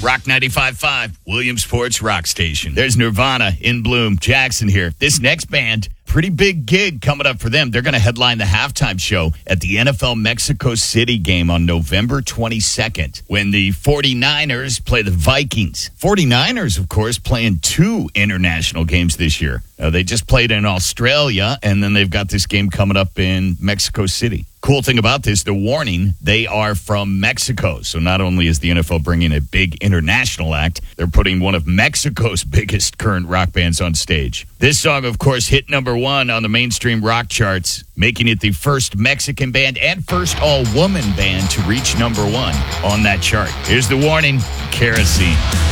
Rock 95.5, Williamsport's Rock Station. There's Nirvana, In Bloom, Jackson here. This next band, pretty big gig coming up for them. They're going to headline the halftime show at the NFL Mexico City game on November 22nd when the 49ers play the Vikings. 49ers, of course, playing 2 international games this year. They just played in Australia, and then they've got this game coming up in Mexico City. Cool thing about this, the warning, they are from Mexico. So not only is the NFL bringing a big international act, they're putting one of Mexico's biggest current rock bands on stage. This song, of course, hit number 1 on the mainstream rock charts, making it the first Mexican band and first all-woman band to reach number 1 on that chart. Here's the warning, Kerosene.